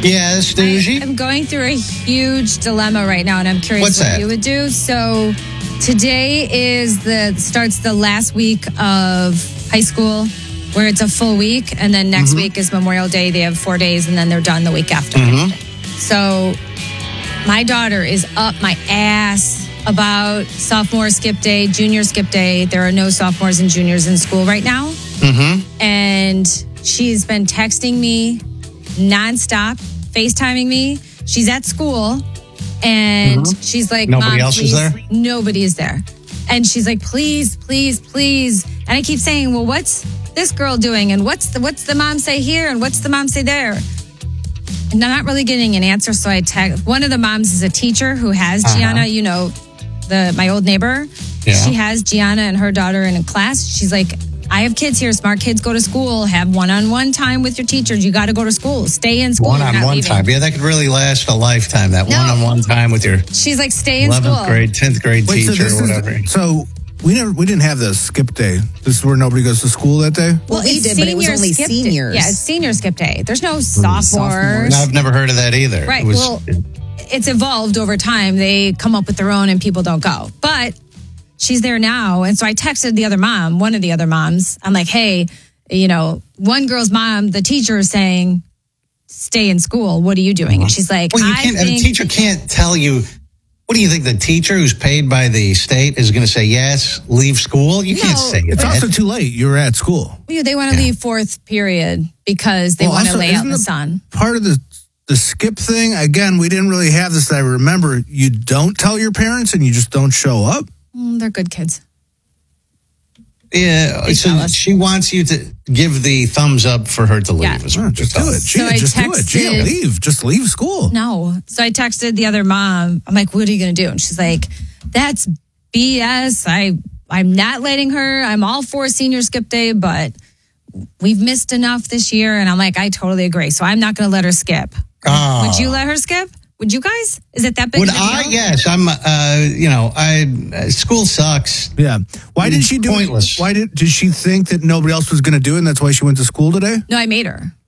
Yes, Doogie. I'm going through a huge dilemma right now, and I'm curious What's what that? you would do. So today starts the last week of high school, where it's a full week, and then next week is Memorial Day. They have 4 days, and then they're done the week after. So my daughter is up my ass about sophomore skip day, junior skip day. There are no sophomores and juniors in school right now. And she's been texting me nonstop, FaceTiming me. She's at school, and she's like, Nobody Mom, else please. is there? Nobody is there. And she's like, please, please, please. And I keep saying, well, what's this girl doing? And what's the mom say here? And what's the mom say there? And I'm not really getting an answer. So I text. One of the moms is a teacher who has Gianna, you know, my old neighbor. Yeah. She has Gianna and her daughter in a class. She's like, I have kids here. Smart kids go to school. Have one-on-one time with your teachers. You got to go to school. Stay in school. One-on-one time. Yeah, that could really last a lifetime. That one-on-one time with your She's like, stay in 11th school. grade, 10th grade teacher or whatever. So we didn't have the skip day. This is where nobody goes to school that day? Well, we it's did, but it was senior only skip day. seniors. Yeah, it's senior skip day. There's no sophomores. No, I've never heard of that either. Right. It was, Well, it's evolved over time. They come up with their own and people don't go. But she's there now. And so I texted the other mom, one of the other moms. I'm like, hey, you know, one girl's mom, the teacher is saying, stay in school. What are you doing? And she's like, well, the teacher can't tell you. What do you think? The teacher who's paid by the state is going to say, yes, leave school? You can't say It's that. also too late. You were at school. Yeah, they want to leave fourth period because they want to also, lay out isn't in the sun. Part of the skip thing, again, we didn't really have this that I remember. You don't tell your parents and you just don't show up. They're good kids. Yeah, so she wants you to give the thumbs up for her to leave. Yeah. Is what Just you're do telling it. Gia, So I just do it. Gia, texted- leave. Just leave school. No. So I texted the other mom. I'm like, what are you going to do? And she's like, that's BS. I'm not letting her. I'm all for senior skip day, but we've missed enough this year. And I'm like, I totally agree. So I'm not going to let her skip. Oh. Would you let her skip? Would you guys? Is it that big Would of a deal? I? Yes. School sucks. Yeah. Why did she do Pointless. it? Did she think that nobody else was going to do it and that's why she went to school today? No, I made her.